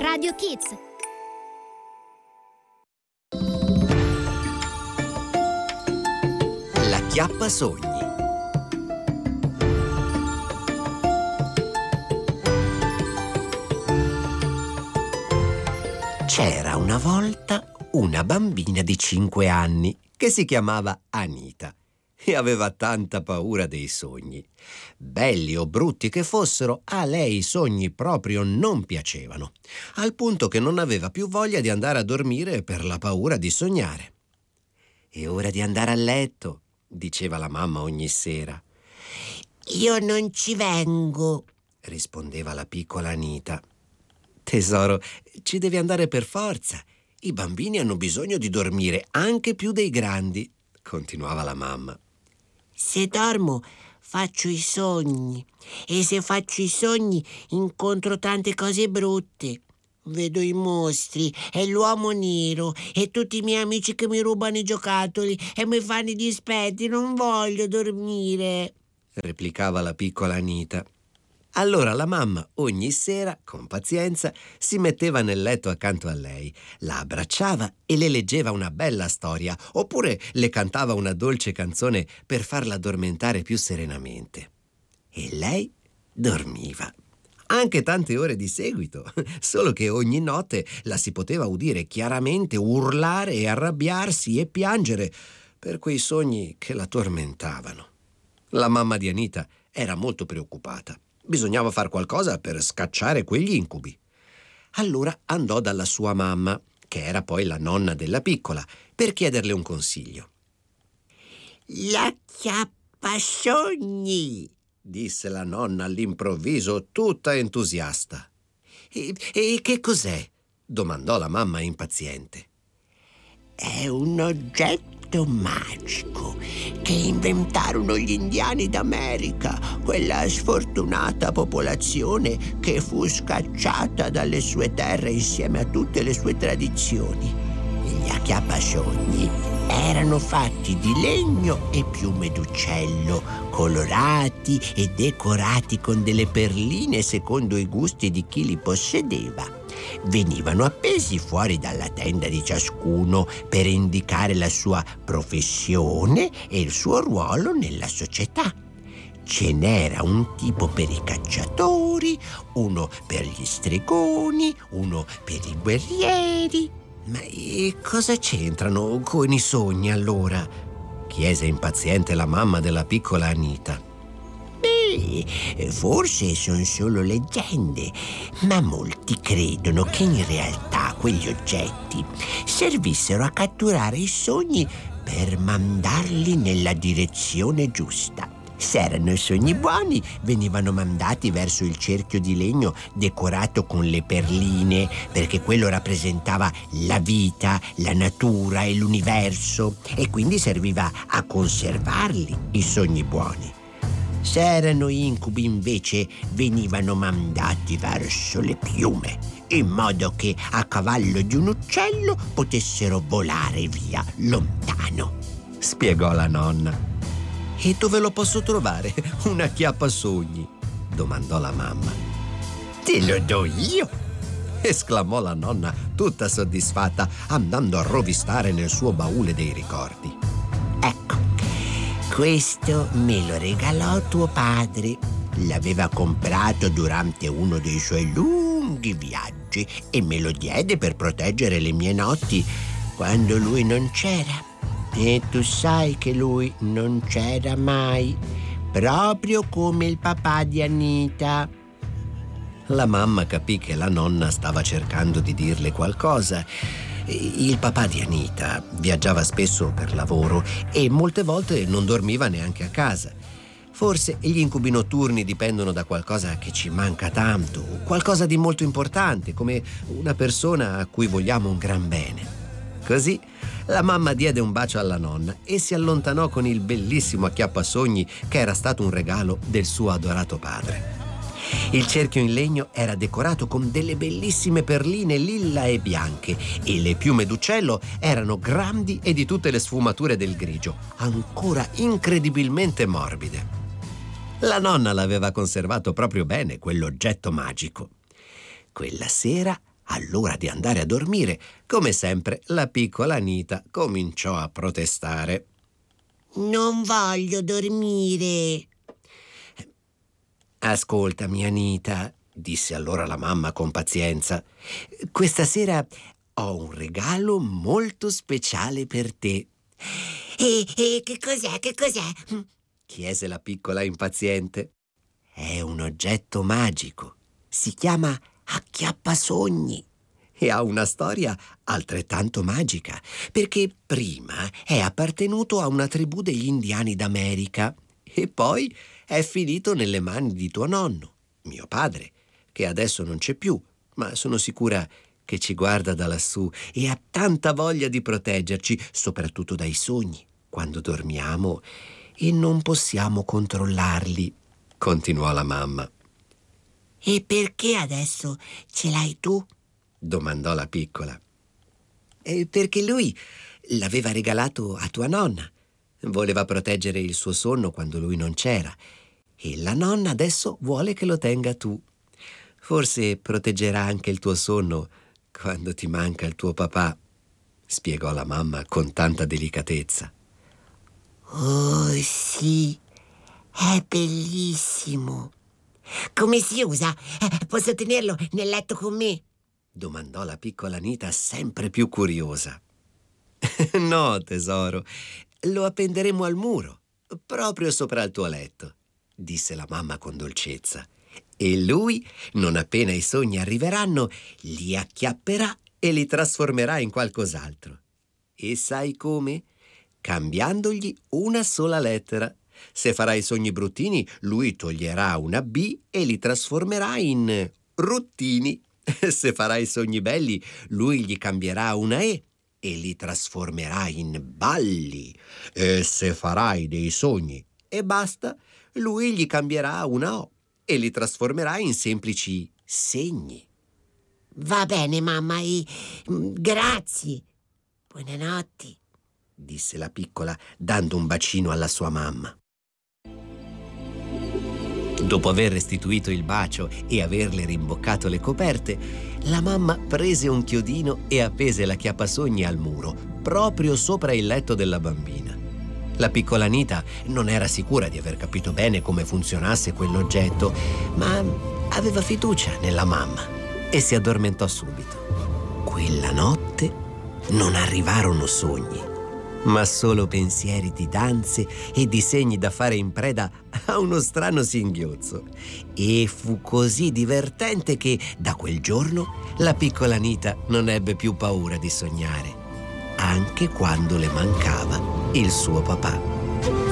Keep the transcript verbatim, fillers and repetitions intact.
Radio Kids. La Chiappasogni. C'era una volta una bambina di cinque anni che si chiamava Anita e aveva tanta paura dei sogni. Belli o brutti che fossero, a lei i sogni proprio non piacevano, al punto che non aveva più voglia di andare a dormire per la paura di sognare. «È ora di andare a letto», diceva la mamma ogni sera. «Io non ci vengo», rispondeva la piccola Anita. «Tesoro, ci devi andare per forza. I bambini hanno bisogno di dormire anche più dei grandi», continuava la mamma. «Se dormo faccio i sogni e se faccio i sogni incontro tante cose brutte. Vedo i mostri e l'uomo nero e tutti i miei amici che mi rubano i giocattoli e mi fanno i dispetti. Non voglio dormire», replicava la piccola Anita. Allora la mamma ogni sera, con pazienza, si metteva nel letto accanto a lei, la abbracciava e le leggeva una bella storia, oppure le cantava una dolce canzone per farla addormentare più serenamente. E lei dormiva, anche tante ore di seguito, solo che ogni notte la si poteva udire chiaramente urlare e arrabbiarsi e piangere per quei sogni che la tormentavano. La mamma di Anita era molto preoccupata. Bisognava far qualcosa per scacciare quegli incubi. Allora andò dalla sua mamma, che era poi la nonna della piccola, per chiederle un consiglio. «La Chiappasogni», disse la nonna all'improvviso, tutta entusiasta. E, e che cos'è?» domandò la mamma impaziente. «È un oggetto magico che inventarono gli indiani d'America, quella sfortunata popolazione che fu scacciata dalle sue terre insieme a tutte le sue tradizioni. Gli acchiappasogni erano fatti di legno e piume d'uccello, colorati e decorati con delle perline secondo i gusti di chi li possedeva. Venivano appesi fuori dalla tenda di ciascuno per indicare la sua professione e il suo ruolo nella società. Ce n'era un tipo per i cacciatori, uno per gli stregoni, uno per i guerrieri. Ma e cosa c'entrano con i sogni allora? Chiese impaziente la mamma della piccola Anita. Beh, forse sono solo leggende, ma molti credono che in realtà quegli oggetti servissero a catturare i sogni per mandarli nella direzione giusta. Se erano sogni buoni, venivano mandati verso il cerchio di legno decorato con le perline, perché quello rappresentava la vita, la natura e l'universo, e quindi serviva a conservarli, i sogni buoni. Se erano incubi, invece, venivano mandati verso le piume, in modo che a cavallo di un uccello potessero volare via lontano, spiegò la nonna. «E dove lo posso trovare un acchiappasogni?» domandò la mamma. «Te lo do io!» esclamò la nonna, tutta soddisfatta, andando a rovistare nel suo baule dei ricordi. «Ecco, questo me lo regalò tuo padre. L'aveva comprato durante uno dei suoi lunghi viaggi e me lo diede per proteggere le mie notti quando lui non c'era. E tu sai che lui non c'era mai, proprio come il papà di Anita». La mamma capì che la nonna stava cercando di dirle qualcosa. Il papà di Anita viaggiava spesso per lavoro e molte volte non dormiva neanche a casa. Forse gli incubi notturni dipendono da qualcosa che ci manca tanto, qualcosa di molto importante, come una persona a cui vogliamo un gran bene. Così la mamma diede un bacio alla nonna e si allontanò con il bellissimo acchiappasogni che era stato un regalo del suo adorato padre. Il cerchio in legno era decorato con delle bellissime perline lilla e bianche e le piume d'uccello erano grandi e di tutte le sfumature del grigio, ancora incredibilmente morbide. La nonna l'aveva conservato proprio bene, quell'oggetto magico. Quella sera All'ora di andare a dormire, come sempre, la piccola Anita cominciò a protestare. Non voglio dormire. Ascoltami, Anita, disse allora la mamma con pazienza. Questa sera ho un regalo molto speciale per te. E, e che cos'è? Che cos'è? Chiese la piccola impaziente. È un oggetto magico. Si chiama acchiappasogni e ha una storia altrettanto magica, perché prima è appartenuto a una tribù degli indiani d'America e poi è finito nelle mani di tuo nonno, mio padre, che adesso non c'è più, ma sono sicura che ci guarda da lassù e ha tanta voglia di proteggerci, soprattutto dai sogni, quando dormiamo e non possiamo controllarli, continuò la mamma. E perché adesso ce l'hai tu? Domandò la piccola. E perché lui l'aveva regalato a tua nonna. Voleva proteggere il suo sonno quando lui non c'era. E la nonna adesso vuole che lo tenga tu. Forse proteggerà anche il tuo sonno quando ti manca il tuo papà, spiegò la mamma con tanta delicatezza. Oh sì, è bellissimo. Come si usa? Posso tenerlo nel letto con me? Domandò la piccola Anita sempre più curiosa. No, tesoro, lo appenderemo al muro, proprio sopra il tuo letto, disse la mamma con dolcezza. E lui, non appena i sogni arriveranno, li acchiapperà e li trasformerà in qualcos'altro. E sai come? Cambiandogli una sola lettera. Se farai sogni bruttini, lui toglierà una B e li trasformerà in ruttini. Se farai sogni belli, lui gli cambierà una E e li trasformerà in balli. E se farai dei sogni e basta, lui gli cambierà una O e li trasformerà in semplici segni. Va bene, mamma, e grazie. Buonanotte, disse la piccola, dando un bacino alla sua mamma. Dopo aver restituito il bacio e averle rimboccato le coperte, la mamma prese un chiodino e appese l'acchiappasogni al muro, proprio sopra il letto della bambina. La piccola Anita non era sicura di aver capito bene come funzionasse quell'oggetto, ma aveva fiducia nella mamma e si addormentò subito. Quella notte non arrivarono sogni, ma solo pensieri di danze e disegni da fare in preda a uno strano singhiozzo. E fu così divertente che da quel giorno la piccola Anita non ebbe più paura di sognare, anche quando le mancava il suo papà.